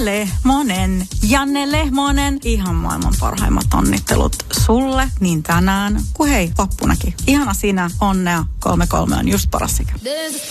Lehmonen. Janne Lehmonen, ihan maailman parhaimmat onnittelut sulle niin tänään kuin hei vappunakin. Ihana sinä, onnea, 3-3 on just paras ikä.